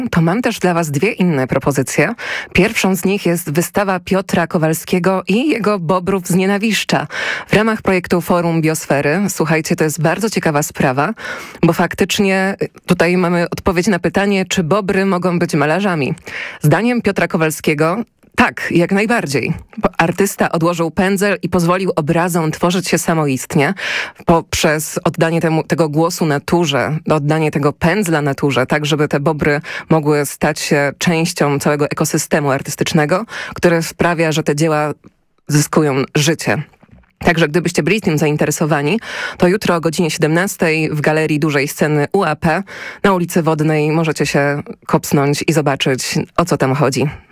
To mam też dla was dwie inne propozycje. Pierwszą z nich jest wystawa Piotra Kowalskiego i jego Bobrów z Nienawiszcza w ramach projektu Forum Biosfery. Słuchajcie, to jest bardzo ciekawa sprawa, bo faktycznie tutaj mamy odpowiedź na pytanie, czy bobry mogą być malarzami. Zdaniem Piotra Kowalskiego tak, jak najbardziej. Artysta odłożył pędzel i pozwolił obrazom tworzyć się samoistnie poprzez oddanie tego głosu naturze, oddanie tego pędzla naturze, tak żeby te bobry mogły stać się częścią całego ekosystemu artystycznego, który sprawia, że te dzieła zyskują życie. Także gdybyście byli tym zainteresowani, to jutro o godzinie 17 w Galerii Dużej Sceny UAP na ulicy Wodnej możecie się kopsnąć i zobaczyć, o co tam chodzi.